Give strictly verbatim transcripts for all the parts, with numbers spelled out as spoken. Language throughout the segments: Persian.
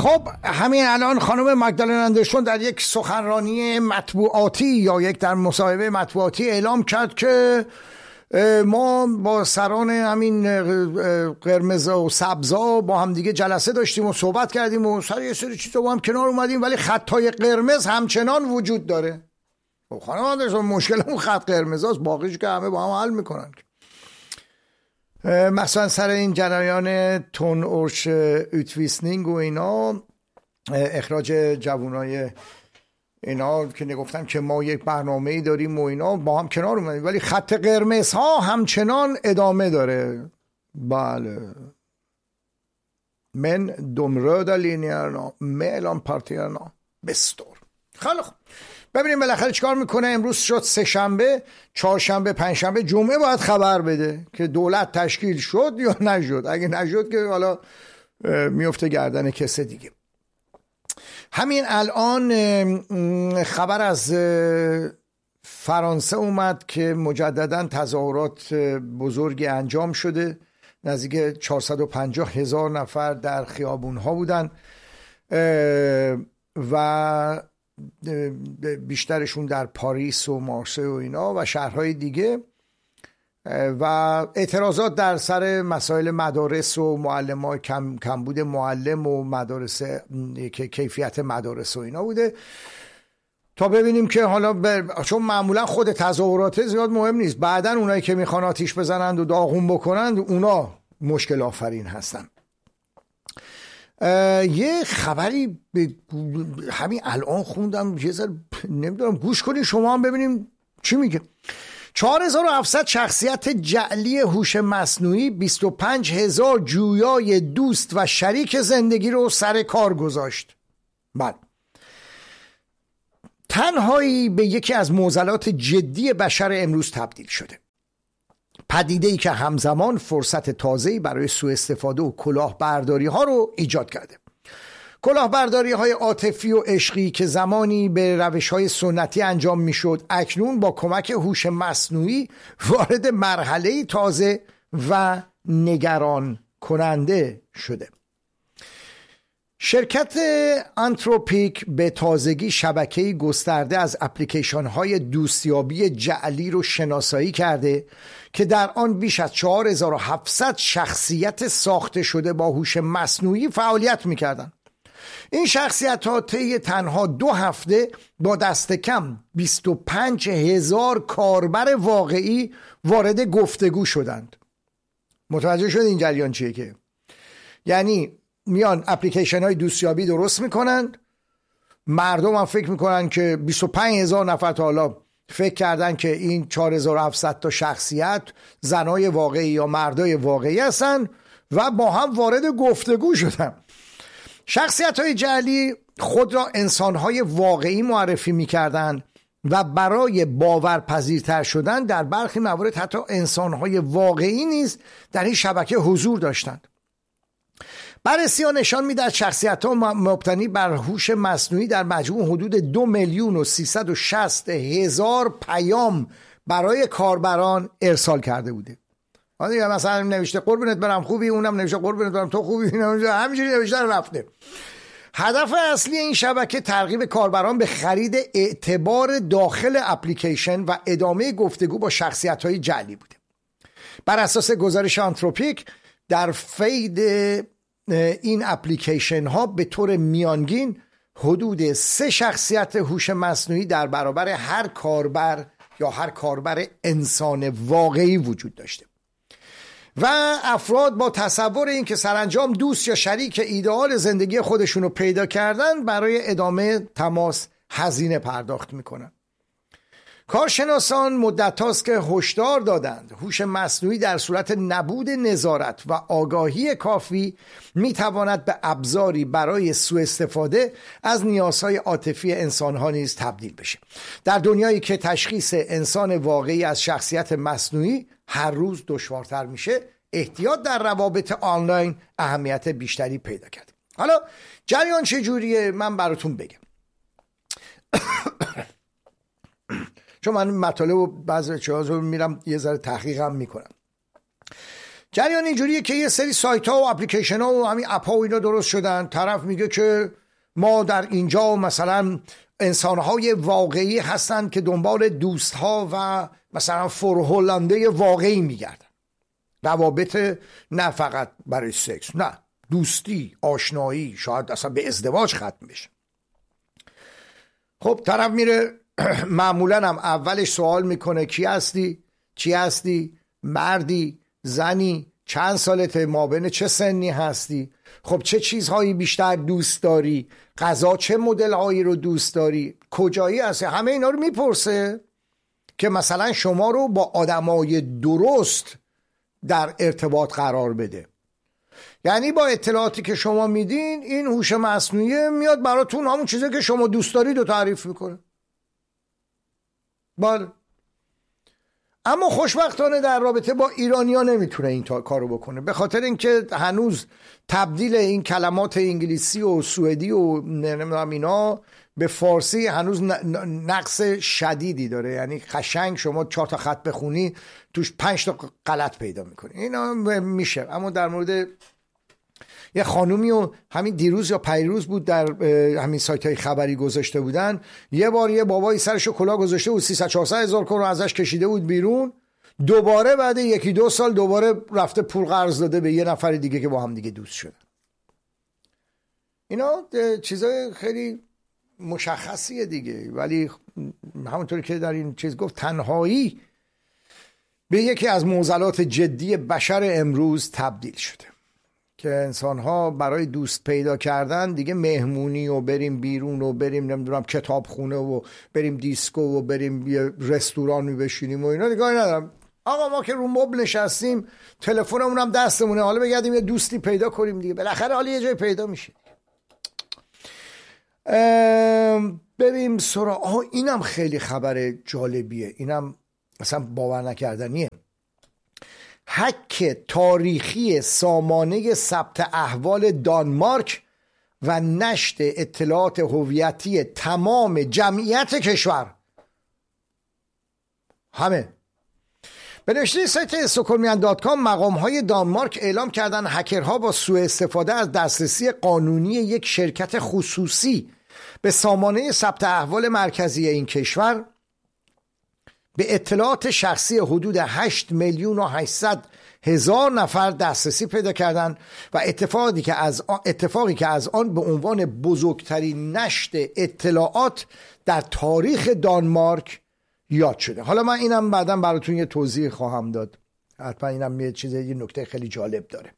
خب همین الان خانم مگدالن اندرسون در یک سخنرانی مطبوعاتی یا یک در مصاحبه مطبوعاتی اعلام کرد که ما با سران همین قرمز و سبزا با هم دیگه جلسه داشتیم و صحبت کردیم و سر یه سری چیزا با هم کنار اومدیم، ولی خطای قرمز همچنان وجود داره. خب خانم اندرسون مشکل اون خط قرمزاست، باقیش که همه با هم حل میکنن. مثلا سر این جریان تون اورش اوتویسنینگ و اینا، اخراج جوانای اینا که نگفتم که ما یک برنامه‌ای داریم و اینا با هم کنار اومدیم، ولی خط قرمز ها همچنان ادامه داره. بله، من de röda linjerna mellan partierna består. خیلی خوب، ببینیم بالاخره چیکار میکنه. امروز شد سه شنبه، چهارشنبه، پنجشنبه، جمعه باید خبر بده که دولت تشکیل شد یا نشد. اگه نشد که حالا میفته گردن کس دیگه. همین الان خبر از فرانسه اومد که مجددا تظاهرات بزرگی انجام شده، نزدیک چهارصد و پنجاه هزار نفر در خیابون ها بودن و بیشترشون در پاریس و مارسی و اینا و شهرهای دیگه، و اعتراضات در سر مسائل مدارس و معلم‌ها، کم کمبود معلم و مدارس که کیفیت مدارس و اینا بوده، تا ببینیم که حالا ب... چون معمولا خود تظاهرات زیاد مهم نیست، بعدن اونایی که میخوان آتیش بزنند و داغون بکنند اونا مشکل آفرین هستن. یه خبری ب... همین الان خوندم، یه ذره نمیدونم، گوش کنید شما هم ببینیم چی میگه. چهار هزار و هفتصد شخصیت جعلی هوش مصنوعی بیست و پنج هزار جویای دوست و شریک زندگی رو سر کار گذاشت. بله، تنهایی به یکی از معضلات جدی بشر امروز تبدیل شده. پدیده‌ای که همزمان فرصت تازه‌ای برای سوء استفاده و کلاهبرداری ها رو ایجاد کرده. کلاهبرداری های عاطفی و عشقی که زمانی به روش های سنتی انجام می شد، اکنون با کمک هوش مصنوعی وارد مرحله تازه و نگران کننده شده. شرکت آنتروپیک به تازگی شبکه‌ای گسترده از اپلیکیشن های دوستیابی جعلی رو شناسایی کرده که در آن بیش از چهار هزار و هفتصد شخصیت ساخته شده با هوش مصنوعی فعالیت می کردن. این شخصیت ها طی تنها دو هفته با دست کم بیست و پنج هزار کاربر واقعی وارد گفتگو شدند. متوجه شد این جریان چیه؟ که یعنی میان اپلیکیشن های دوستیابی درست میکنند، مردم هم فکر میکنن که بیست و پنج هزار نفر تا حالا فکر کردن که این چهار هزار و هفتصد تا شخصیت زنای واقعی یا مردای واقعی هستن و با هم وارد گفتگو شدن. شخصیت های جعلی خود را انسان های واقعی معرفی می کردن و برای باورپذیرتر شدن در برخی موارد حتی انسان های واقعی نیز در این شبکه حضور داشتند. بررسی ها نشان می دهد شخصیت ها مبتنی بر هوش مصنوعی در مجموع حدود دو میلیون و سیصد و شصت هزار پیام برای کاربران ارسال کرده بوده. آره مثلا نوشته قربونت برم خوبی، اونم نوشته قربونت برم تو خوبی، همینجوری نوشته رفته. هدف اصلی این شبکه ترغیب کاربران به خرید اعتبار داخل اپلیکیشن و ادامه گفتگو با شخصیت‌های جعلی بوده. بر اساس گزارش آنتروپیک در فید این اپلیکیشن ها به طور میانگین حدود سه شخصیت هوش مصنوعی در برابر هر کاربر یا هر کاربر انسان واقعی وجود داشته و افراد با تصور این که سرانجام دوست یا شریک ایدئال زندگی خودشون رو پیدا کردن برای ادامه تماس هزینه پرداخت میکنن. کارشناسان مدت هاست که هشدار دادند هوش مصنوعی در صورت نبود نظارت و آگاهی کافی میتواند به ابزاری برای سوء استفاده از نیازهای عاطفی انسانها نیز تبدیل بشه. در دنیایی که تشخیص انسان واقعی از شخصیت مصنوعی هر روز دشوارتر میشه، احتیاط در روابط آنلاین اهمیت بیشتری پیدا کرده. حالا جریان چجوریه من براتون بگم، چون من مطالب و بعضی چیزا رو میرم یه ذره تحقیق هم میکنم. جریان اینجوریه که یه سری سایت ها و اپلیکیشن ها و همین اپ ها و اینا درست شدن. طرف میگه که ما در اینجا مثلا انسان های واقعی هستن که دنبال دوست ها و مثلا فرهولنده واقعی میگردن، روابط نه فقط برای سکس، نه دوستی، آشنایی، شاید اصلا به ازدواج ختم بشه. خب طرف میره معمولا هم اولش سوال میکنه کی هستی، چی هستی، مردی، زنی، چند سالته، مابین چه سنی هستی، خب چه چیزهایی بیشتر دوست داری، غذا چه مدل هایی رو دوست داری، کجایی هستی، همه اینا رو میپرسه که مثلا شما رو با آدمای درست در ارتباط قرار بده. یعنی با اطلاعاتی که شما میدین این هوش مصنوعی میاد براتون همون چیزی که شما دوست دارید رو تعریف میکنه. بله. اما خوشبختانه در رابطه با ایرانیا نمیتونه این کارو بکنه، به خاطر اینکه هنوز تبدیل این کلمات انگلیسی و سوئدی و نمیدونم اینا به فارسی هنوز نقص شدیدی داره. یعنی قشنگ شما چهار تا خط بخونی توش پنج تا غلط پیدا میکنی. اینا میشه. اما در مورد یه خانومی و همین دیروز یا پیروز بود در همین سایت های خبری گذاشته بودن، یه بار یه بابایی سرشو کلاه گذاشته بود، سیصد چهارصد هزار کرون ازش کشیده بود بیرون، دوباره بعد یکی دو سال دوباره رفته پول قرض داده به یه نفر دیگه که با هم دیگه دوست شدن. اینا چیزای خیلی مشخصیه دیگه، ولی همونطوری که در این چیز گفت تنهایی به یکی از معضلات جدی بشر امروز تبدیل شده که انسان‌ها برای دوست پیدا کردن دیگه مهمونی و بریم بیرون و بریم نمیدونم کتابخونه و بریم دیسکو و بریم یه رستوران می بشینیم و اینا دیگه ندارم. آقا ما که رو مبل نشستیم تلفنمون هم دستمونه، حالا بگردیم یه دوستی پیدا کنیم دیگه، بالاخره حالا یه جای پیدا میشه. بریم سراغ آها اینم خیلی خبر جالبیه، اینم اصلا باور نکردنیه. حک تاریخی سامانه ثبت احوال دانمارک و نشر اطلاعات هویتی تمام جمعیت کشور. همه به نوشته سایت استکهلمیان دات کام مقام‌های دانمارک اعلام کردند هکرها با سوء استفاده از دسترسی قانونی یک شرکت خصوصی به سامانه ثبت احوال مرکزی این کشور به اطلاعات شخصی حدود هشت میلیون و هشتصد هزار نفر دسترسی پیدا کردند و اتفاقی که از آن اتفاقی که از آن به عنوان بزرگترین نشر اطلاعات در تاریخ دانمارک یاد شده. حالا من اینم بعداً براتون یه توضیح خواهم داد، حتما اینم یه چیز یه نکته خیلی جالب داره.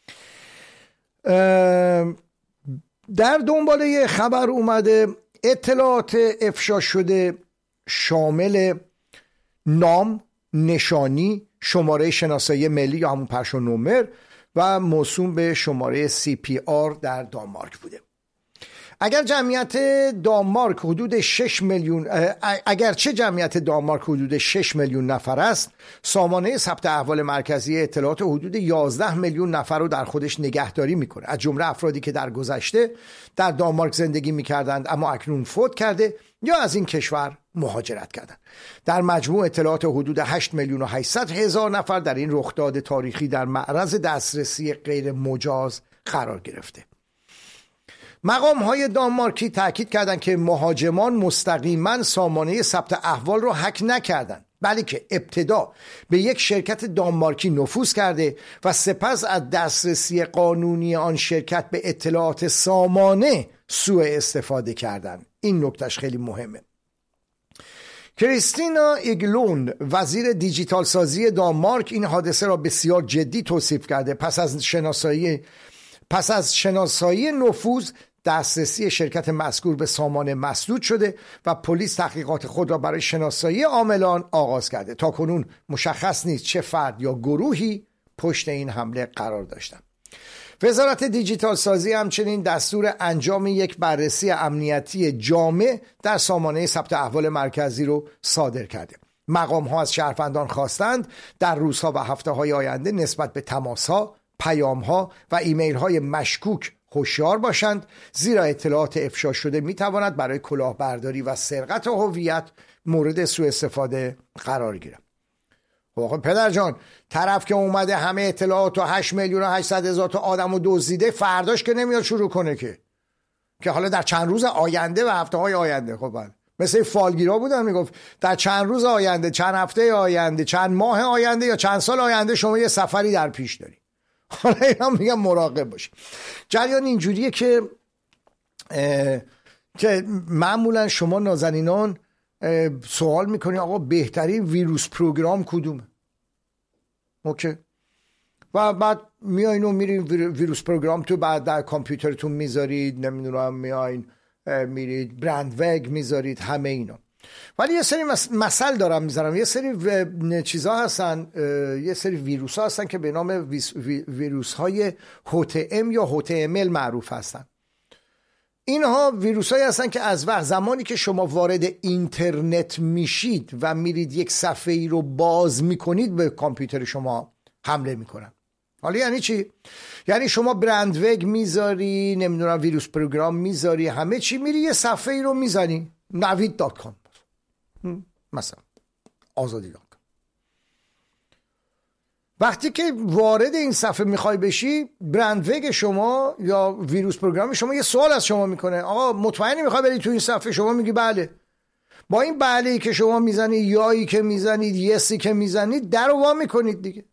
در دنباله خبر اومده اطلاعات افشا شده شامل نام، نشانی، شماره شناسایی ملی یا همون پرشون نمر و موسوم به شماره سی پی آر در دانمارک بوده. اگر جمعیت دانمارک حدود شش میلیون اگرچه جمعیت دانمارک حدود شش میلیون نفر است، سامانه ثبت احوال مرکزی اطلاعات حدود یازده میلیون نفر رو در خودش نگهداری میکنه، از جمله افرادی که در گذشته در دانمارک زندگی میکردند اما اکنون فوت کرده یا از این کشور مهاجرت کردند. در مجموع اطلاعات حدود هشت میلیون و هشتصد هزار نفر در این رخداد تاریخی در معرض دسترسی غیر مجاز قرار گرفته. مقام های دانمارکی تاکید کردند که مهاجمان مستقیما سامانه ثبت احوال رو هک نکردند، بلکه ابتدا به یک شرکت دانمارکی نفوذ کرده و سپس از دسترسی قانونی آن شرکت به اطلاعات سامانه سوء استفاده کردند. این نکتهش خیلی مهمه. کریستینا ایگلوند وزیر دیجیتال سازی دانمارک این حادثه را بسیار جدی توصیف کرده. پس از شناسایی پس از شناسایی نفوذ دسترسی شرکت مذکور به سامانه مسدود شده و پلیس تحقیقات خود را برای شناسایی عاملان آغاز کرده. تاکنون مشخص نیست چه فرد یا گروهی پشت این حمله قرار داشتند. وزارت دیجیتال سازی همچنین دستور انجام یک بررسی امنیتی جامع در سامانه ثبت احوال مرکزی رو صادر کرده. مقام ها از شهروندان خواستند در روزها و هفته های آینده نسبت به تماس ها، پیام ها و ایمیل های مشکوک هوشیار باشند، زیرا اطلاعات افشا شده می تواند برای کلاهبرداری و سرقت هویت مورد سوء استفاده قرار گیرد. خب پدر جان، طرف که اومده همه اطلاعات و هشت میلیون و هشتصد هزار تا آدمو دزدیده، فرداش که نمیاد شروع کنه که که حالا در چند روز آینده و هفته های آینده. خب بعد مثل فالگیرا بودن میگفت در چند روز آینده، چند هفته آینده، چند ماه آینده یا چند سال آینده شما یه سفری در پیش داری. حالا اینا میگم مراقب باشی. جریان اینجوریه که که معمولا شما نازنینان سوال میکنی آقا بهترین ویروس پروگرام کدومه؟ اوکی. و بعد میاین و میرین ویروس پروگرام تو بعد در کامپیوترتون میذارید، نمیدونم میاین میرید برند وگ میذارید، همه اینا. ولی یه سری مثل دارم میذارم، یه سری چیزا هستن، یه سری ویروس ها هستن که به نام ویروس های او تی ام یا او تی ام ال معروف هستن. اینها ویروس هایی هستن که از وقت زمانی که شما وارد اینترنت میشید و میرید یک صفحه ای رو باز میکنید به کامپیوتر شما حمله میکنن. حالا یعنی چی؟ یعنی شما برند وگ میذاری، نمیدونم ویروس پروگرام میذاری، همه چی، میری یه صفحه ای رو میزنی، نوید دات کام مثلا، آزادی دات کام. وقتی که وارد این صفحه میخوای بشی، برند وگ شما یا ویروس پروگرام شما یه سوال از شما میکنه، آقا مطمئنی میخوای بری تو این صفحه؟ شما میگی بله. با این بله که شما میزنید، یایی که میزنید، یسی که میزنید، در رو وا میکنید دیگه.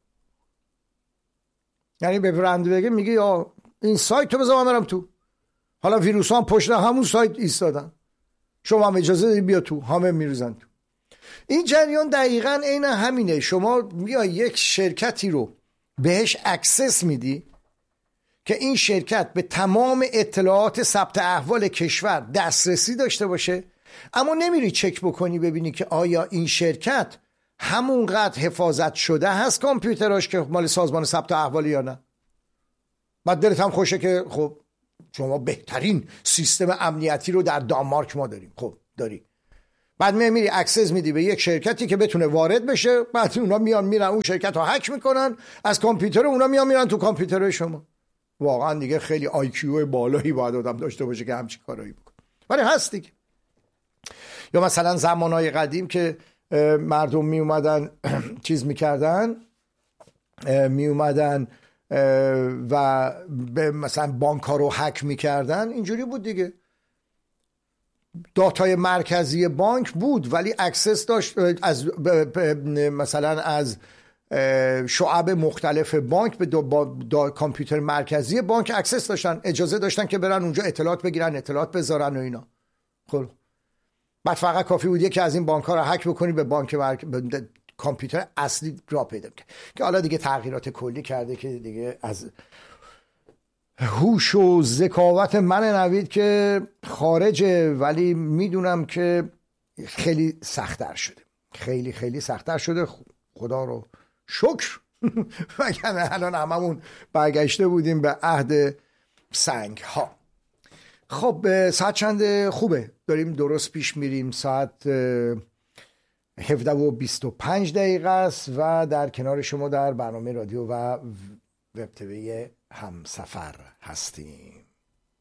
یعنی به برند وگ میگی یا این سایت تو بذار من برم تو. حالا ویروس ها هم پشت همون سایت ایستادن، شما هم اجازه داری بیا تو، همه میریزن تو. این جریان دقیقاً عین همینه. شما میای یک شرکتی رو بهش اکسس میدی که این شرکت به تمام اطلاعات ثبت احوال کشور دسترسی داشته باشه، اما نمیری چک بکنی ببینی که آیا این شرکت همونقدر حفاظت شده هست کامپیوتراش که مال سازمان ثبت احوال یا نه. بعد دلت هم خوشه که خب شما بهترین سیستم امنیتی رو در دانمارک ما داریم. خب داری. بعد میری اکسس میدی به یک شرکتی که بتونه وارد بشه، بعد اونا میان میرن اون شرکت رو هک میکنن از کامپیوتر اونا، میان میرن تو کامپیوتر شما. واقعا دیگه خیلی آی کیو بالایی باید آدم داشته باشه که همچین کارایی بکنه، ولی هست دیگه. یا مثلا زمانهای قدیم که مردم می اومدن چیز میکردن، می اومدن و مثلا بانک ها رو هک میکردن، اینجوری بود دیگه. داتای مرکزی بانک بود ولی اکسس داشت از مثلا از شعب مختلف بانک به دو با دا کامپیوتر مرکزی بانک اکسس داشتن، اجازه داشتن که برن اونجا اطلاعات بگیرن، اطلاعات بذارن و اینا. خب بعد فقط کافی بود یکی از این بانک ها رو هک بکنی به بانک مرک... به کامپیوتر اصلی را پیدا کرد، که حالا دیگه تغییرات کلی کرده که دیگه از هوش و ذکاوت من نوید که خارجه، ولی میدونم که خیلی سخت‌تر شده، خیلی خیلی سخت‌تر شده. خدا رو شکر. وگرنه الان هممون برگشته بودیم به عهد سنگ ها. خب ساعت چند خوبه؟ داریم درست پیش میریم. ساعت هفده و بیست و پنج دقیقه است و در کنار شما در برنامه رادیو و وب تیوی همسفر هستیم.